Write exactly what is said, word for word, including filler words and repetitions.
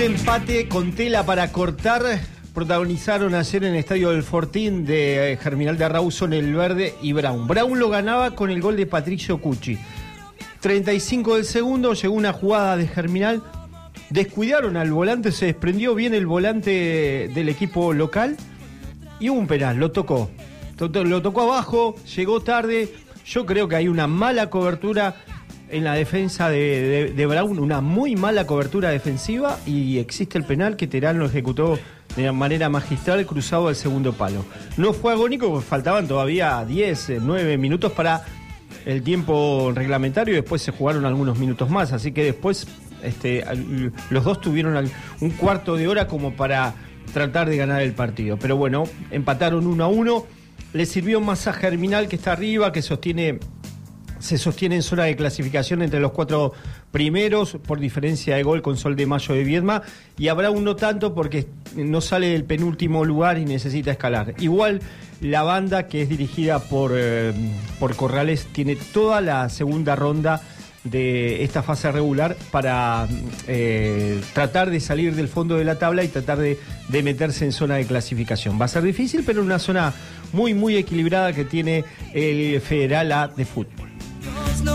Empate con tela para cortar protagonizaron ayer en el estadio del Fortín de Germinal de Rawson el Verde y Brown. Brown lo ganaba con el gol de Patricio Cucci. treinta y cinco del segundo, llegó una jugada de Germinal, descuidaron al volante, se desprendió bien el volante del equipo local y hubo un penal, lo tocó. Lo tocó abajo, llegó tarde. Yo creo que hay una mala cobertura en la defensa de, de, de Brown, una muy mala cobertura defensiva, y existe el penal que Terán lo ejecutó de manera magistral, cruzado al segundo palo. No fue agónico porque faltaban todavía diez, nueve minutos para el tiempo reglamentario y después se jugaron algunos minutos más, así que después este, los dos tuvieron un cuarto de hora como para tratar de ganar el partido. Pero bueno, empataron uno a uno, le sirvió más a Germinal, que está arriba, que sostiene... se sostiene en zona de clasificación entre los cuatro primeros por diferencia de gol con Sol de Mayo de Viedma, y a Brown no tanto porque no sale del penúltimo lugar y necesita escalar. Igual la banda, que es dirigida por, eh, por Corrales, tiene toda la segunda ronda de esta fase regular para eh, tratar de salir del fondo de la tabla y tratar de, de meterse en zona de clasificación. Va a ser difícil, pero una zona muy muy equilibrada que tiene el Federal A de fútbol.